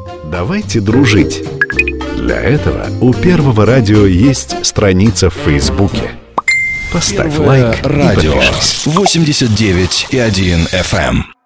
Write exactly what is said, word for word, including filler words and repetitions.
Давайте дружить. Для этого у Первого радио есть страница в Фейсбуке. Поставь Первое лайк радио и подпишись. восемьдесят девять и один эф эм.